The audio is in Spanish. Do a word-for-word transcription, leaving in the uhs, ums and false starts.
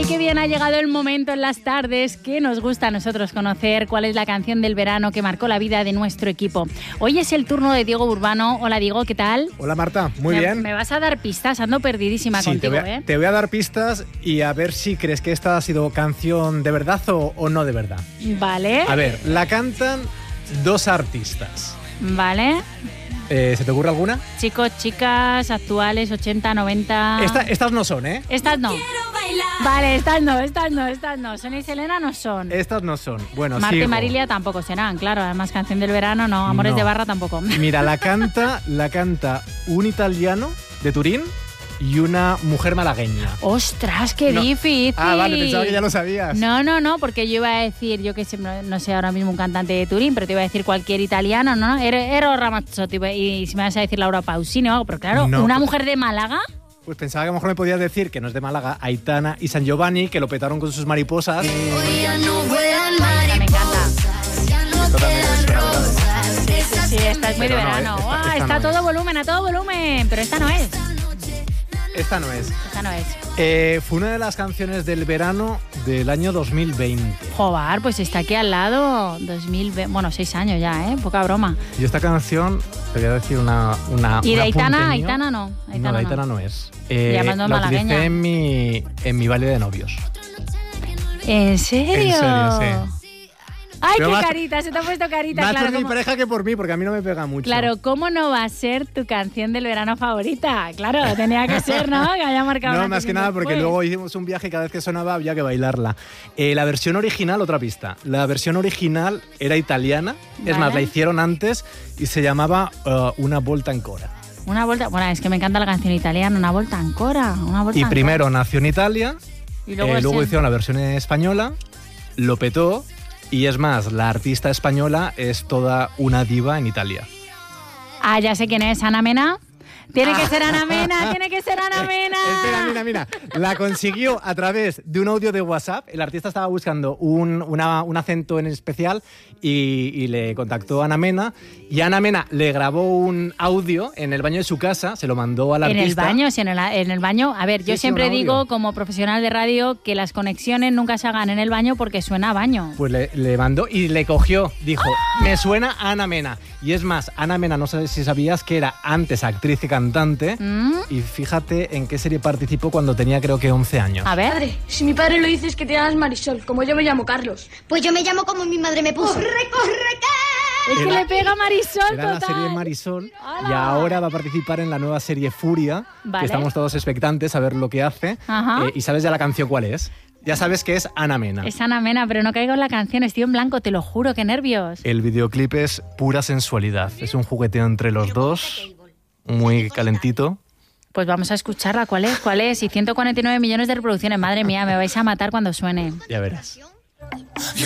¡Ay, qué bien! Ha llegado el momento en las tardes que nos gusta a nosotros conocer cuál es la canción del verano que marcó la vida de nuestro equipo. Hoy es el turno de Diego Urbano. Hola, Diego, ¿qué tal? Hola, Marta, muy me, bien. Me vas a dar pistas, ando perdidísima sí, contigo, te voy, a, ¿eh? te voy a dar pistas y a ver si crees que esta ha sido canción de verdad o, o no de verdad. Vale. A ver, la cantan dos artistas. Vale. Eh, ¿Se te ocurre alguna? Chicos, chicas, actuales, ochenta, noventa... Esta, estas no son, ¿eh? Estas no. Vale, estas no, estas no, estas no. Sonia y Selena no son. Estas no son. Bueno, Marta sigo. y Marilia tampoco serán, claro. Además, canción del verano, no. Amores No. de barra tampoco. Mira, la canta, la canta un italiano de Turín y una mujer malagueña. ¡Ostras, qué No. difícil! Ah, vale, pensaba que ya lo sabías. No, no, no, porque yo iba a decir, yo que sé, no, no sé ahora mismo un cantante de Turín, pero te iba a decir cualquier italiano, ¿no? Ero, Ero Ramazzotti, y si me vas a decir Laura Pausini o algo, pero claro, No, una pues- mujer de Málaga... Pues pensaba que a lo mejor me podías decir que no es de Málaga, Aitana y San Giovanni, que lo petaron con sus mariposas. Me encanta. Esto también es una verdad. Sí, esta es muy de Pero no, verano. esta- ¡Guau! esta está a no todo volumen, a todo volumen, pero esta no es. Esta no es. Esta no es. Eh, fue una de las canciones del verano del año dos mil veinte. Joder, pues está aquí al lado, dos mil veinte, bueno, seis años ya, ¿eh? Poca broma. Y esta canción, te voy a decir una... una ¿Y un de Aitana? apunte mío. Aitana no. Aitana no, de Aitana no es. Y Eh, además no es la malagueña. utilicé en mi, en mi baile de novios. ¿En serio? En serio, sí. ¡Ay, Pero qué más- carita! Se te ha puesto carita, Más claro. por mi ¿cómo- pareja que por mí, porque a mí no me pega mucho. Claro, ¿cómo no va a ser tu canción del verano favorita? Claro, tenía que ser, ¿no? Que haya marcado No, una más que antes y nada un porque después. luego hicimos un viaje y cada vez que sonaba había que bailarla. Eh, la versión original, otra pista. La versión original era italiana. Es Vale. más, la hicieron antes y se llamaba uh, Una Volta Ancora. Una vuelta... Bueno, es que me encanta la canción italiana. Una vuelta ancora. Una vuelta Y ancora. primero nació en Italia, Y luego, luego, eh, luego ese- hicieron la versión española, lo petó y es más, la artista española es toda una diva en Italia. Ah, ya sé quién es. Ana Mena. Tiene que ser Ana Mena, tiene que ser Ana Mena. Espera, mira, mira. La consiguió a través de un audio de WhatsApp. El artista estaba buscando un, una- un acento en especial y, y le contactó a Ana Mena. Y Ana Mena le grabó un audio en el baño de su casa, se lo mandó al En el artista. baño, sí, en el, en el baño. A ver, yo Sí, sí, siempre un audio. digo, como profesional de radio, que las conexiones nunca se hagan en el baño porque suena a baño. Pues le, le mandó y le cogió. Dijo, me suena a Ana Mena. Y es más, Ana Mena, no sé si sabías que era antes actriz y cantante. ¿Mm? Y fíjate en qué serie participó cuando tenía creo que once años. A ver. Padre, si mi padre lo dice es que te llamas Marisol, como yo me llamo Carlos. Pues yo me llamo como mi madre me puso. ¡Corre, corre, que! Es que Era- le pega a Marisol Era la total. serie Marisol ¡Hala! y ahora va a participar en la nueva serie Furia, Vale. que estamos todos expectantes a ver lo que hace. Ajá. Eh, ¿Y sabes ya la canción cuál es? Ya sabes que es Ana Mena. Es Ana Mena, pero no caigo en la canción, estoy en blanco, te lo juro, qué nervios. El videoclip es pura sensualidad. Es un jugueteo entre los dos, muy calentito. Pues vamos a escucharla, ¿cuál es? ¿Cuál es? Y ciento cuarenta y nueve millones de reproducciones, madre mía, me vais a matar cuando suene. Ya verás.